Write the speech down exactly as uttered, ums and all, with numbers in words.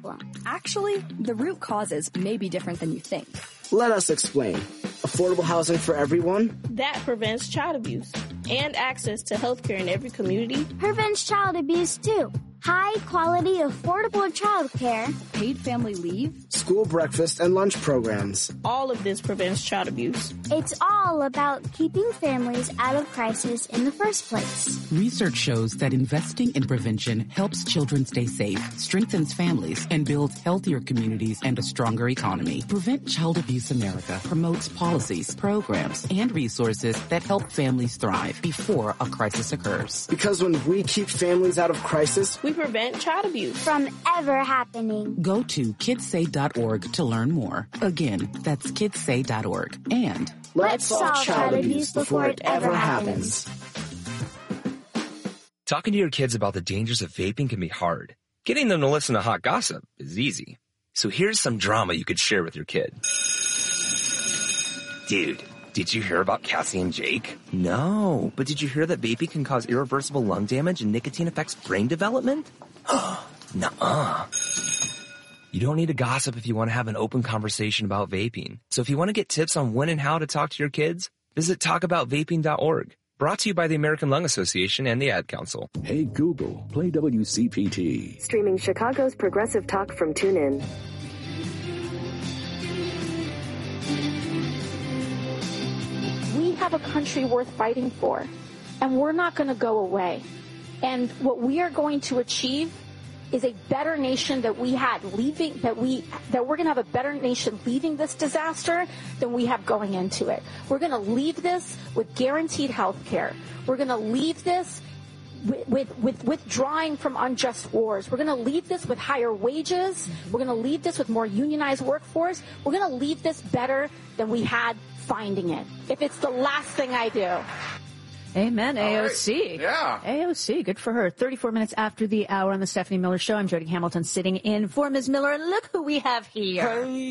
problem. Actually, the root causes may be different than you think. Let us explain. Affordable housing for everyone? That prevents child abuse. And access to healthcare in every community. Prevents child abuse, too. High quality, affordable child care. Paid family leave. School breakfast and lunch programs. All of this prevents child abuse. It's all about keeping families out of crisis in the first place. Research shows that investing in prevention helps children stay safe, strengthens families, and builds healthier communities and a stronger economy. Prevent Child Abuse America promotes policies, programs, and resources that help families thrive before a crisis occurs. Because when we keep families out of crisis, we prevent child abuse from ever happening. Go to kids say dot org to learn more. Again, that's kids say dot org. And let's solve child abuse before it ever happens. Talking to your kids about the dangers of vaping can be hard. Getting them to listen to hot gossip is easy. So here's some drama you could share with your kid. Dude, did you hear about Cassie and Jake? No, but did you hear that vaping can cause irreversible lung damage and nicotine affects brain development? Nuh-uh. You don't need to gossip if you want to have an open conversation about vaping. So if you want to get tips on when and how to talk to your kids, visit talk about vaping dot org. Brought to you by the American Lung Association and the Ad Council. Hey Google, play W C P T. Streaming Chicago's Progressive Talk from TuneIn. We have a country worth fighting for, and we're not going to go away. And what we are going to achieve is a better nation that we had leaving, that we, that we're going to have a better nation leaving this disaster than we have going into it. We're going to leave this with guaranteed health care. We're going to leave this with, with, with withdrawing from unjust wars. We're going to leave this with higher wages. We're going to leave this with more unionized workforce. We're going to leave this better than we had finding it. If it's the last thing I do. Amen, A O C. Right. Yeah. A O C, good for her. thirty-four minutes after the hour on the Stephanie Miller Show. I'm Jody Hamilton sitting in for Miz Miller, and look who we have here. Hey.